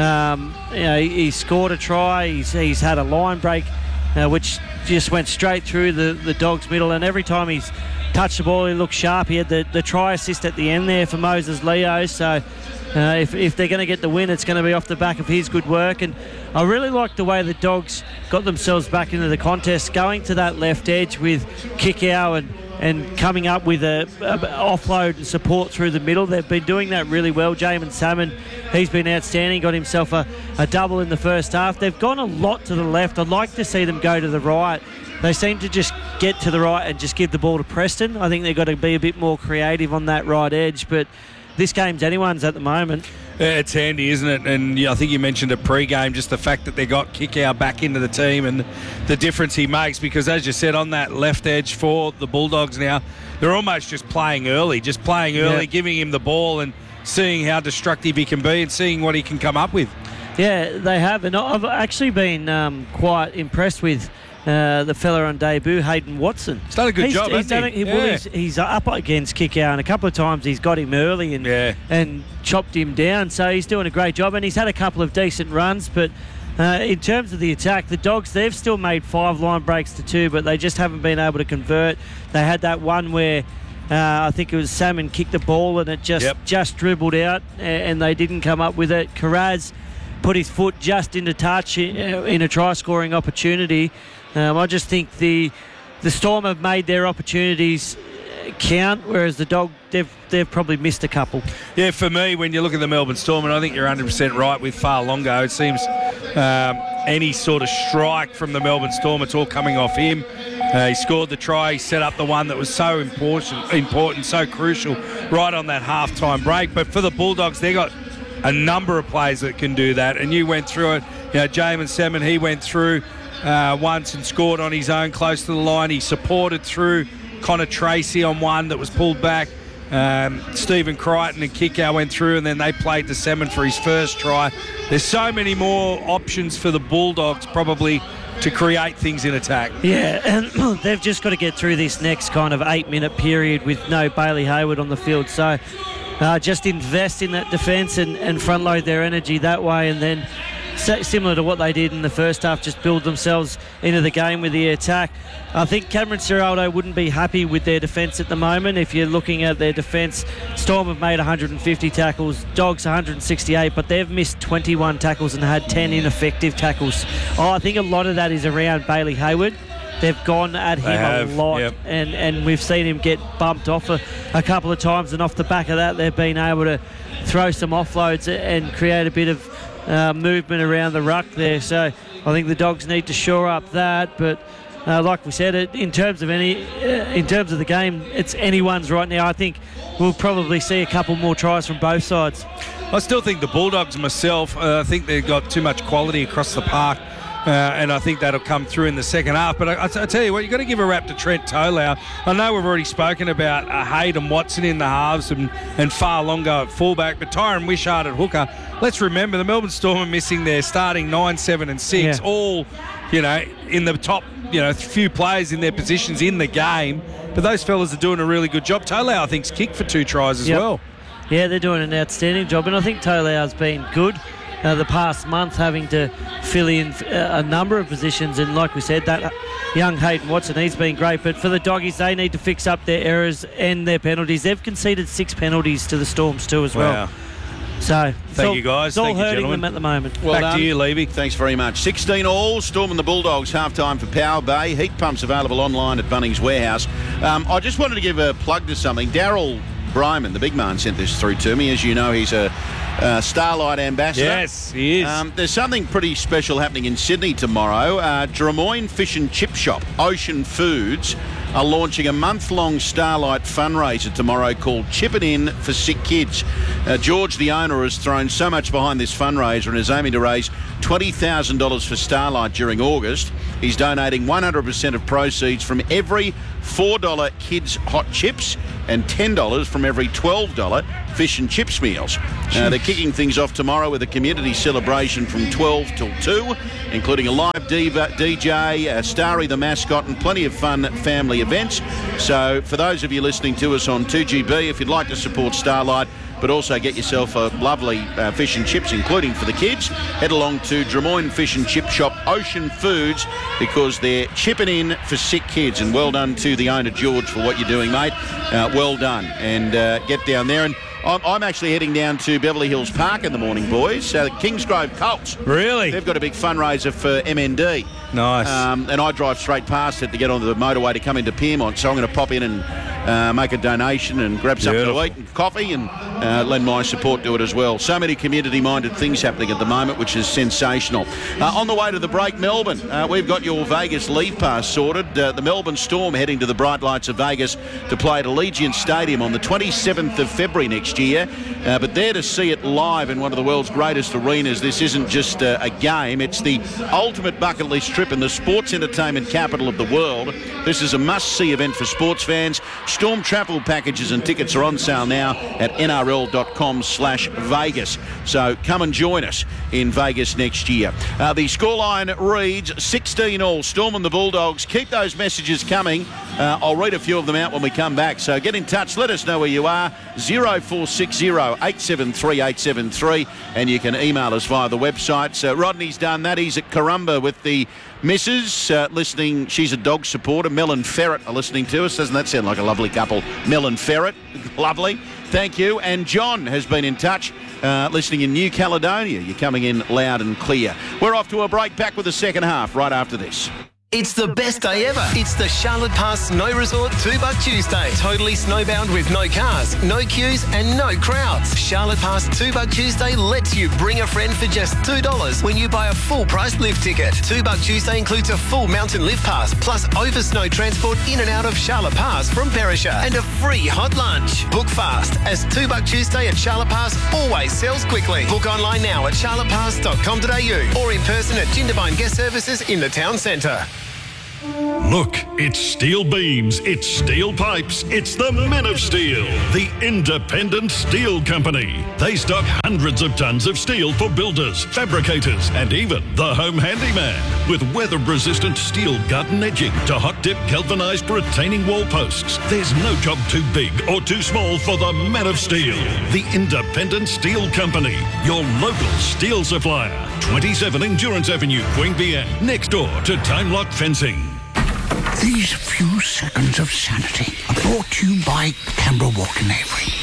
He scored a try. He's had a line break, which just went straight through the Dogs' middle, and every time he's touched the ball, he looked sharp. He had the try assist at the end there for Moses Leo, so if they're going to get the win, it's going to be off the back of his good work. And I really like the way the Dogs got themselves back into the contest, going to that left edge with Kikau and coming up with a offload and support through the middle. They've been doing that really well. Jamin Salmon, he's been outstanding, got himself a double in the first half. They've gone a lot to the left. I'd like to see them go to the right. They seem to just get to the right and just give the ball to Preston. I think they've got to be a bit more creative on that right edge, but this game's anyone's at the moment. It's handy, isn't it? And I think you mentioned it pre-game, just the fact that they got Kikau back into the team and the difference he makes, because as you said, on that left edge for the Bulldogs now, they're almost just playing early, giving him the ball and seeing how destructive he can be and seeing what he can come up with. Yeah, they have. And I've actually been quite impressed with the fella on debut, Hayden Watson. He's done a good job, hasn't he? Well, he's up against Kikau, and a couple of times he's got him early and chopped him down, so he's doing a great job, and he's had a couple of decent runs. But in terms of the attack, the Dogs, they've still made 5 line breaks to 2, but they just haven't been able to convert. They had that one where I think it was Salmon kicked the ball and it just dribbled out, and they didn't come up with it. Karaz put his foot just into touch in a try-scoring opportunity. I just think the Storm have made their opportunities count, whereas the Dog, they've probably missed a couple. Yeah, for me, when you look at the Melbourne Storm, and I think you're 100% right with Fa'alongo, it seems any sort of strike from the Melbourne Storm, it's all coming off him. He scored the try, he set up the one that was so important, so crucial, right on that half-time break. But for the Bulldogs, they got a number of players that can do that, and you went through it. Jamin Salmon, he went through once and scored on his own close to the line. He supported through Connor Tracy on one that was pulled back. Stephen Crichton and Kikau went through, and then they played to Salmon for his first try. There's so many more options for the Bulldogs probably to create things in attack. Yeah, and they've just got to get through this next kind of 8-minute period with no Bailey Hayward on the field. So just invest in that defence and front load their energy that way, and then similar to what they did in the first half, just build themselves into the game with the attack. I think Cameron Ciraldo wouldn't be happy with their defence at the moment. If you're looking at their defence, Storm have made 150 tackles, Dogs 168, but they've missed 21 tackles and had 10 ineffective tackles. I think a lot of that is around Bailey Hayward. They've gone at him a lot, and we've seen him get bumped off a couple of times, and off the back of that, they've been able to throw some offloads and create a bit of movement around the ruck there. So I think the Dogs need to shore up that. But like we said, in terms of the game, it's anyone's right now. I think we'll probably see a couple more tries from both sides. I still think the Bulldogs myself, I think they've got too much quality across the park. And I think that'll come through in the second half. But I tell you what, you've got to give a rap to Trent Tolau. I know we've already spoken about Hayden Watson in the halves and Fa'alongo at fullback, but Tyron Wishart at hooker. Let's remember, the Melbourne Storm are missing their starting 9, 7 and 6, all, in the top, few players in their positions in the game. But those fellas are doing a really good job. Tolau, I think, kicked for 2 tries as well. Yeah, they're doing an outstanding job, and I think Tolau's been good. the past month, having to fill in a number of positions. And like we said, that young Hayden Watson, he's been great. But for the Doggies, they need to fix up their errors and their penalties. They've conceded 6 penalties to the Storms too as well. Wow. So Thank you, guys. It's all Thank you, hurting gentlemen. them at the moment. Well Back done to you, Levy. Thanks very much. 16 all, Storm and the Bulldogs, half-time for Power Bay. Heat pumps available online at Bunnings Warehouse. I just wanted to give a plug to something. Darryl Bryman, the big man, sent this through to me. As you know, he's a Starlight ambassador. Yes, he is. There's something pretty special happening in Sydney tomorrow. Drummoyne Fish and Chip Shop, Ocean Foods, are launching a month-long Starlight fundraiser tomorrow called Chip It In for Sick Kids. George, the owner, has thrown so much behind this fundraiser and is aiming to raise $20,000 for Starlight during August. He's donating 100% of proceeds from every $4 kids hot chips and $10 from every $12 fish and chips meals. They're kicking things off tomorrow with a community celebration from 12 till 2, including a live DJ, Starry the mascot, and plenty of fun family events. So for those of you listening to us on 2GB, if you'd like to support Starlight, but also get yourself a lovely fish and chips, including for the kids, head along to Drummoyne Fish and Chip Shop, Ocean Foods, because they're chipping in for sick kids. And well done to the owner, George, for what you're doing, mate. Well done. And get down there. And I'm actually heading down to Beverly Hills Park in the morning, boys. The Kingsgrove Colts. Really? They've got a big fundraiser for MND. Nice. And I drive straight past it to get onto the motorway to come into Piermont. So I'm going to pop in and make a donation and grab something to eat and coffee and lend my support to it as well. So many community-minded things happening at the moment, which is sensational. On the way to the break, Melbourne, we've got your Vegas Leave Pass sorted. The Melbourne Storm heading to the bright lights of Vegas to play at Allegiant Stadium on the 27th of February next year. But there to see it live in one of the world's greatest arenas. This isn't just a game. It's the ultimate bucket list trip in the sports entertainment capital of the world. This is a must-see event for sports fans. Storm travel packages and tickets are on sale now at nrl.com/Vegas. So come and join us in Vegas next year. The scoreline reads 16 all, Storm and the Bulldogs. Keep those messages coming. I'll read a few of them out when we come back. So get in touch. Let us know where you are. 0460 873 873. And you can email us via the website. So Rodney's done that. He's at Corumba with the missus listening. She's a dog supporter. Mel and Ferret are listening to us. Doesn't that sound like a lovely couple? Mel and Ferret. Lovely. Thank you. And John has been in touch, listening in New Caledonia. You're coming in loud and clear. We're off to a break. Back with the second half right after this. It's the best day ever. It's the Charlotte Pass Snow Resort $2 Tuesday. Totally snowbound with no cars, no queues and no crowds. Charlotte Pass $2 Tuesday lets you bring a friend for just $2 when you buy a full price lift ticket. $2 Tuesday includes a full mountain lift pass plus over snow transport in and out of Charlotte Pass from Perisher and a free hot lunch. Book fast as $2 Tuesday at Charlotte Pass always sells quickly. Book online now at charlottepass.com.au or in person at Jindabyne Guest Services in the town centre. Look, it's steel beams, it's steel pipes, it's the Men of Steel, the independent steel company. They stock hundreds of tons of steel for builders, fabricators, and even the home handyman. With weather-resistant steel garden edging to hot-dip galvanized retaining wall posts, there's no job too big or too small for the Men of Steel, the independent steel company, your local steel supplier. 27 Endurance Avenue, Queanbeyan, next door to Time Lock Fencing. These few seconds of sanity are brought to you by Canberra Walk and Avery.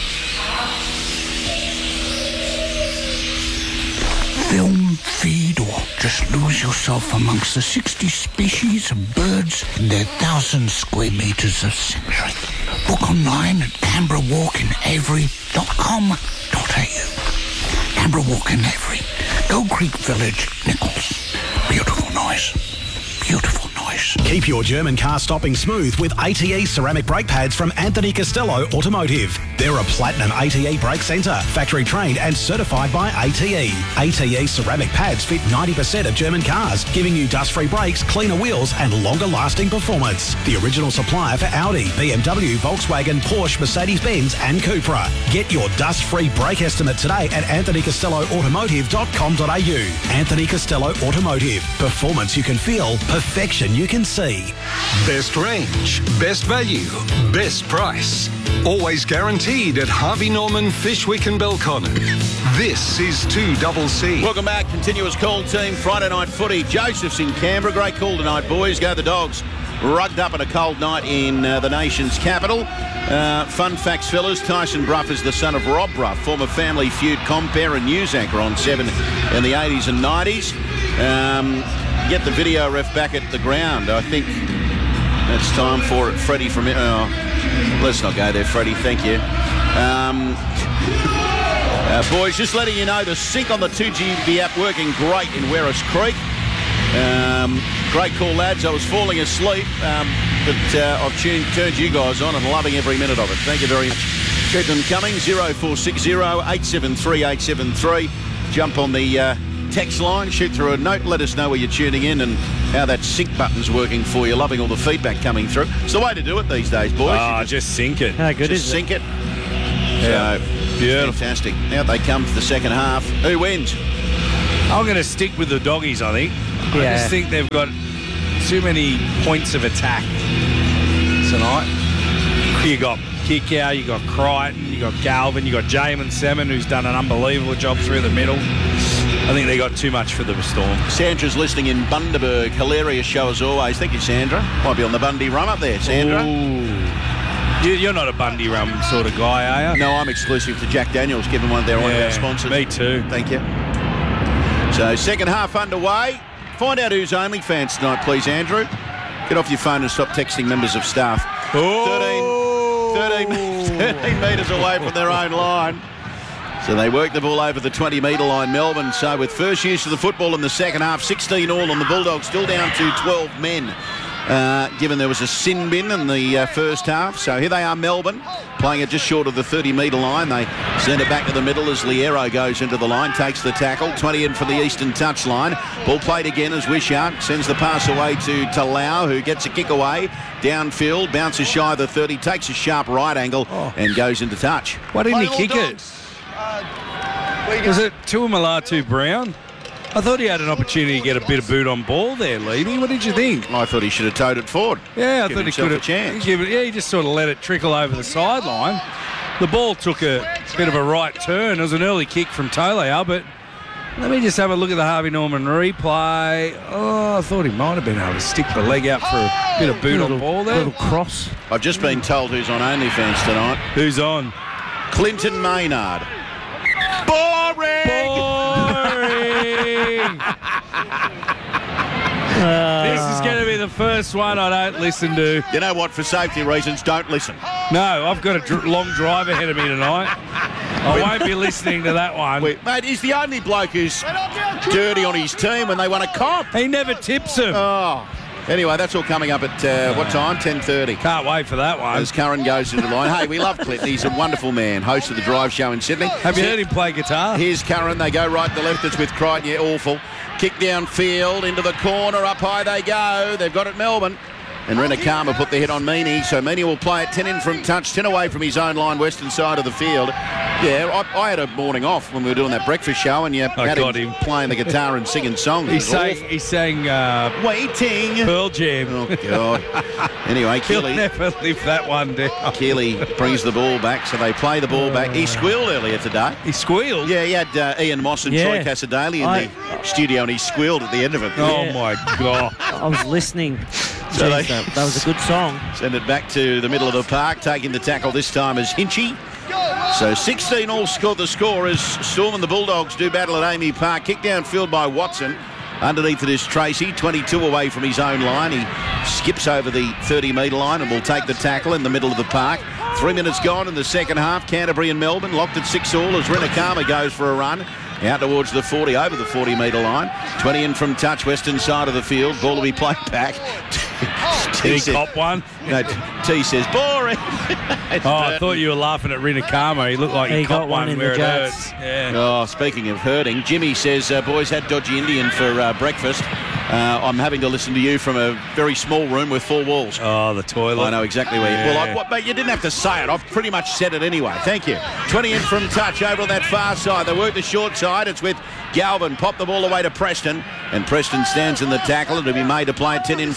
Film, feed, or just lose yourself amongst the 60 species of birds in their 1,000 square metres of sanctuary. Book online at canberrawalkandavery.com.au. Canberra Walk and Avery, Gold Creek Village, Nichols. Beautiful noise. Beautiful noise. Keep your German car stopping smooth with ATE ceramic brake pads from Anthony Costello Automotive. They're a platinum ATE brake centre, factory trained and certified by ATE. ATE ceramic pads fit 90% of German cars, giving you dust-free brakes, cleaner wheels and longer-lasting performance. The original supplier for Audi, BMW, Volkswagen, Porsche, Mercedes-Benz and Cupra. Get your dust-free brake estimate today at anthonycostelloautomotive.com.au. Anthony Costello Automotive. Performance you can feel, perfection you can see. 2CC. Best range, best value, best price. Always guaranteed at Harvey Norman, Fishwick and Belconnen. This is 2CC. Welcome back. Continuous call team. Friday night footy. Joseph's in Canberra. Great call tonight, boys. Go the Dogs. Rugged up on a cold night in the nation's capital. Fun facts, fellas. Tyson Brough is the son of Rob Brough, former Family Feud compere and news anchor on 7 in the 80s and 90s. Get the video ref back at the ground. I think it's time for it. Freddie from... let's not go there, Freddie. Thank you. Boys, just letting you know, the sync on the 2GB app working great in Werris Creek. Great call, lads. I was falling asleep, but I've turned you guys on and loving every minute of it. Thank you very much. Keep them coming. 0460 873 873. Jump on the text line, shoot through a note, let us know where you're tuning in and how that sync button's working for you. Loving all the feedback coming through. It's the way to do it these days, boys. Just sync it. How good just is sync it? So, beautiful. Fantastic. Out they come for the second half. Who wins? I'm going to stick with the Doggies, I think. I just think they've got too many points of attack tonight. You got Kikau, you got Crichton, you got Galvin, you got Jamin Salmon, who's done an unbelievable job through the middle. I think they got too much for the Storm. Sandra's listening in Bundaberg. Hilarious show as always. Thank you, Sandra. Might be on the Bundy Rum up there, Sandra. You're not a Bundy Rum sort of guy, are you? No, I'm exclusive to Jack Daniels, given one of our sponsors. Me too. Thank you. So, second half underway. Find out who's OnlyFans tonight, please, Andrew. Get off your phone and stop texting members of staff. 13 metres away from their own line. So they work the ball over the 20-metre line, Melbourne. So with first use of the football in the second half, 16 all on the Bulldogs, still down to 12 men. Given there was a sin bin in the first half. So here they are, Melbourne, playing it just short of the 30-metre line. They send it back to the middle as Liero goes into the line, takes the tackle, 20 in from the eastern touchline. Ball played again as Wishart sends the pass away to Talau, who gets a kick away, downfield, bounces shy of the 30, takes a sharp right angle and goes into touch. Why didn't he kick it? Was it Tuamalatu Brown? I thought he had an opportunity to get a bit of boot on ball there, Levy. What did you think? I thought he should have towed it forward. Yeah, I thought he could have. He just sort of let it trickle over the sideline. The ball took a bit of a right turn. It was an early kick from Toleo, but let me just have a look at the Harvey Norman replay. I thought he might have been able to stick the leg out for a bit of boot on ball there. Little cross. I've just been told who's on OnlyFans tonight. Who's on? Clinton Maynard. Boring! This is going to be the first one I don't listen to. You know what? For safety reasons, don't listen. No, I've got a long drive ahead of me tonight. I won't be listening to that one. Mate, he's the only bloke who's dirty on his team when they won a comp. He never tips him. Anyway, that's all coming up at what time? 10:30. Can't wait for that one. As Curran goes into the line. Hey, we love Clinton. He's a wonderful man. Host of the Drive Show in Sydney. Have you heard him play guitar? Here's Curran. They go right to left. It's with Crichton. Yeah, awful. Kick downfield into the corner. Up high they go. They've got it, Melbourne. And Renakama put the hit on Meaney. So Meaney will play it 10 in from touch, 10 away from his own line, western side of the field. Yeah, I had a morning off when we were doing that breakfast show, and you had him playing the guitar and singing songs. He sang Waiting. Pearl Jam. Oh, God. Anyway, Keeley. He'll never live that one down. Keeley brings the ball back, so they play the ball back. He squealed earlier today. He squealed? Yeah, he had Ian Moss and Troy Casadale in the studio, and he squealed at the end of it. Oh, my God. I was listening. So that was a good song. Send it back to the middle of the park. Taking the tackle this time is Hinchy. So 16 all scored the score as Storm and the Bulldogs do battle at Amy Park. Kick downfield by Watson. Underneath it is Tracy, 22 away from his own line. He skips over the 30-metre line and will take the tackle in the middle of the park. 3 minutes gone in the second half. Canterbury and Melbourne locked at 6 all as Renakama goes for a run. Out towards the 40, over the 40-metre line. 20 in from touch, western side of the field. Ball to be played back. Did he cop one? No, T says, boring. I thought you were laughing at Renakama. He looked like he got one where it hurts. Yeah. Oh, speaking of hurting, Jimmy says, boys had dodgy Indian for breakfast. I'm having to listen to you from a very small room with 4 walls. Oh, the toilet. I know exactly where you... Well, mate, you didn't have to say it. I've pretty much said it anyway. Thank you. 20 in from touch over on that far side. They work the short side. It's with Galvin. Pop the ball away to Preston. And Preston stands in the tackle. It'll be made to play 10 in from touch.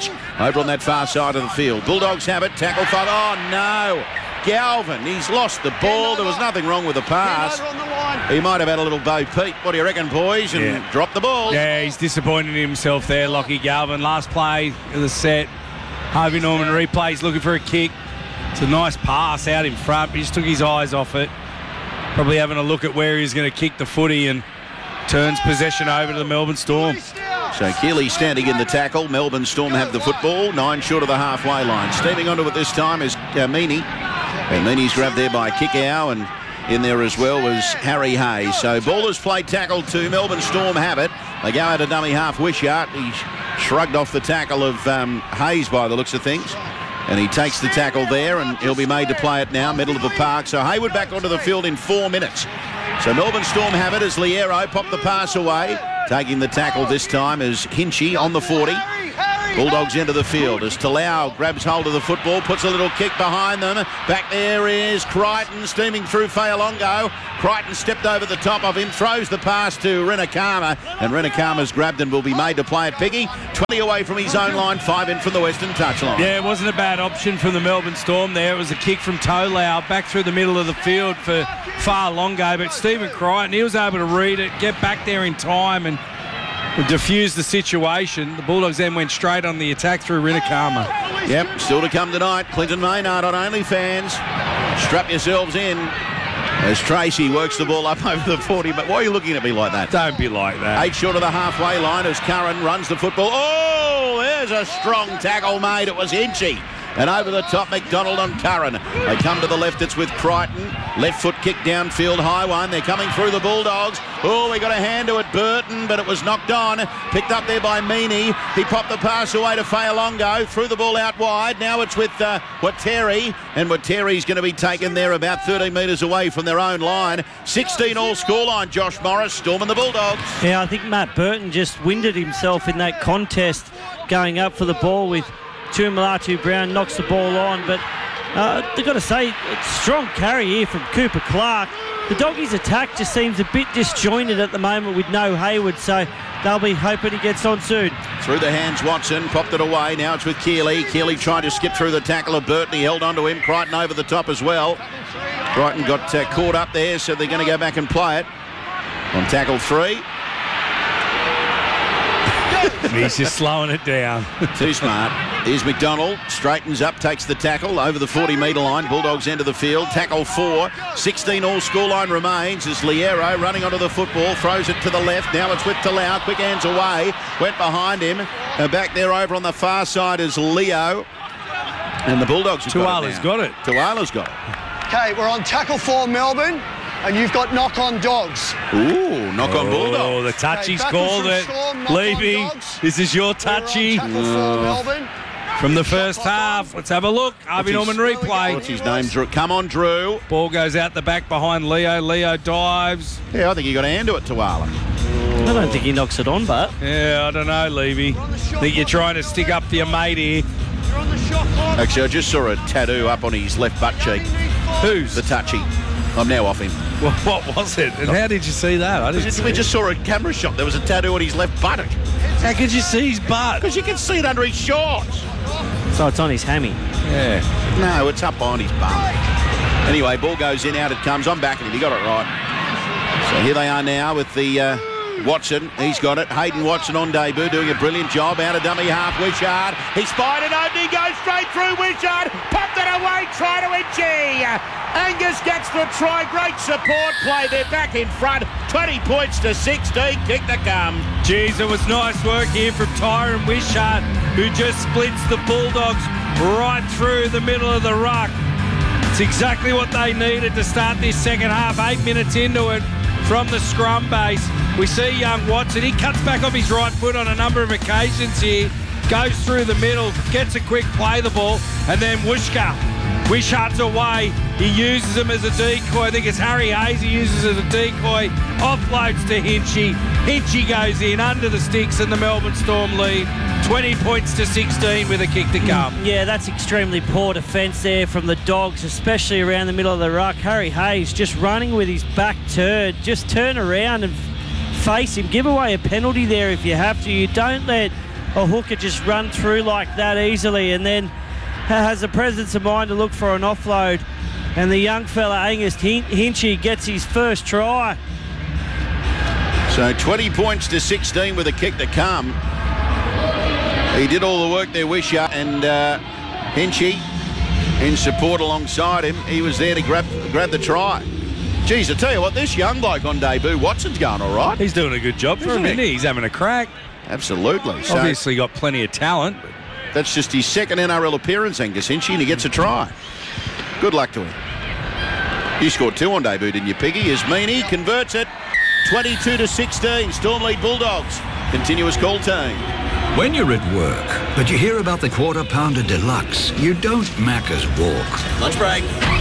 pitch over on that far side of the field. Bulldogs have it. Tackle 5. Oh, no. Galvin, he's lost the ball. There was nothing wrong with the pass. He might have had a little Bo Peep. What do you reckon, boys? And dropped the ball. Yeah, he's disappointed in himself there, Lockie Galvin. Last play of the set. Harvey Norman replays, looking for a kick. It's a nice pass out in front, but he just took his eyes off it. Probably having a look at where he's going to kick the footy and turns possession over to the Melbourne Storm. So Keeley standing in the tackle. Melbourne Storm have the football, 9 short of the halfway line. Steaming onto it this time is Meaney. And Meaney's grabbed there by Kickow, and in there as well was Harry Hayes. So ballers play tackle 2. Melbourne Storm have it. They go out a dummy half. Wishart, he shrugged off the tackle of Hayes by the looks of things. And he takes the tackle there, and he'll be made to play it now, middle of the park. So Hayward back onto the field in 4 minutes. So Melbourne Storm have it as Liero popped the pass away. Taking the tackle this time is Hinchy on the 40. Bulldogs into the field as Talau grabs hold of the football, puts a little kick behind them. Back there is Crichton steaming through Fayalongo. Crichton stepped over the top of him, throws the pass to Renakama, and Renakama's grabbed and will be made to play it. Piggy, 20 away from his own line, 5 in from the western touchline. Yeah, it wasn't a bad option from the Melbourne Storm there. It was a kick from Tolau back through the middle of the field for Fayalongo, but Stephen Crichton, he was able to read it, get back there in time and diffuse the situation. The Bulldogs then went straight on the attack through Renakama. Yep, still to come tonight. Clinton Maynard on OnlyFans. Strap yourselves in as Tracy works the ball up over the 40. But why are you looking at me like that? Don't be like that. 8 short of the halfway line as Curran runs the football. Oh, there's a strong tackle made. It was Hinchy. And over the top, McDonald on Curran. They come to the left, it's with Crichton. Left foot kick downfield, high one. They're coming through the Bulldogs. Oh, we got a hand to it, Burton, but it was knocked on. Picked up there by Meaney. He popped the pass away to Fayalongo. Threw the ball out wide. Now it's with Wateri. And Wateri's going to be taken there about 13 metres away from their own line. 16 all scoreline, Josh Morris, Storm and the Bulldogs. Yeah, I think Matt Burton just winded himself in that contest going up for the ball with Tuimulatu Brown, knocks the ball on, but they've got to say, it's strong carry here from Cooper Clark. The Doggies' attack just seems a bit disjointed at the moment with no Hayward, so they'll be hoping he gets on soon. Through the hands, Watson, popped it away. Now it's with Keeley. Keeley tried to skip through the tackle of Burton. He held onto him. Crichton over the top as well. Crichton got caught up there, so they're going to go back and play it on tackle 3. He's just slowing it down. Too smart. Here's McDonald. Straightens up, takes the tackle over the 40-metre line. Bulldogs enter the field. Tackle 4. 16 all scoreline remains as Liero running onto the football. Throws it to the left. Now it's with Talau. Quick hands away. Went behind him. Back there over on the far side is Leo. And the Bulldogs have Tuala's got it. Tuala's got it. Okay, we're on tackle 4, Melbourne. And you've got knock-on dogs. Ooh, knock-on Bulldogs. Oh, the touchy's called it. Levy, this is your touchy. From the first half. Let's have a look. Harvey Norman replay. What's his name? Drew. Come on, Drew. Ball goes out the back behind Leo. Leo dives. Yeah, I think he got a hand to it, Tuala. I don't think he knocks it on, but... Yeah, I don't know, Levy. I think you're trying to stick up to your mate here. Actually, I just saw a tattoo up on his left butt cheek. Whose? The touchy. I'm now off him. Well, what was it? And how did you see that? We just saw a camera shot. There was a tattoo on his left buttock. How could you see his butt? Because you can see it under his shorts. So it's on his hammy. Yeah. No, it's up on his bum. Anyway, ball goes in, out it comes. I'm backing him. He got it right. So here they are now with the Watson. He's got it. Hayden Watson on debut, doing a brilliant job. Out of dummy half, Wishart. He spied an opening, goes straight through Wishart. Popped it away, try to Hinchy. Angus gets the try. Great support play. They're back in front. 20 points to 16. Kick to come. Jeez, it was nice work here from Tyron Wishart, who just splits the Bulldogs right through the middle of the ruck. It's exactly what they needed to start this second half. 8 minutes into it from the scrum base. We see young Watson. He cuts back off his right foot on a number of occasions here. Goes through the middle, gets a quick play the ball, and then Wishart's away. He uses him as a decoy. I think it's Harry Hayes he uses as a decoy. Offloads to Hinchy. Hinchy goes in under the sticks and the Melbourne Storm lead. 20 points to 16 with a kick to come. Yeah, that's extremely poor defence there from the Dogs, especially around the middle of the ruck. Harry Hayes just running with his back turned. Just turn around and face him. Give away a penalty there if you have to. You don't let a hooker just run through like that easily, and then has the presence of mind to look for an offload. And the young fella, Angus Hinchy, gets his first try. So 20 points to 16 with a kick to come. He did all the work there, Wishart, and Hinchy in support alongside him. He was there to grab the try. Geez, I tell you what, this young bloke on debut, Watson's going all right. He's doing a good job for him, isn't he? He's having a crack. Absolutely. So Obviously got plenty of talent. that's just his second NRL appearance, Angus Hinchy, and he gets a try. Good luck to him. You scored 2 on debut, didn't you, Piggy? As Meany converts it, 22 to 16. Storm lead Bulldogs. Continuous call team. When you're at work, but you hear about the Quarter Pounder Deluxe, you don't Macca's walk. Lunch break.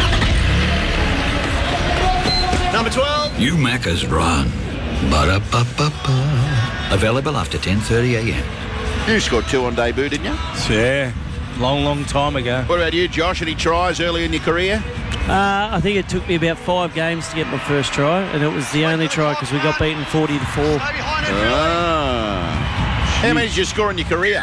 Number 12. You Macca's run. Ba-da-ba-ba-ba. Available after 10:30 a.m. You scored 2 on debut, didn't you? Yeah, long time ago. What about you, Josh? Any tries early in your career? I think it took me about 5 games to get my first try, and it was the only try because we got beaten 40-4. How many did you score in your career?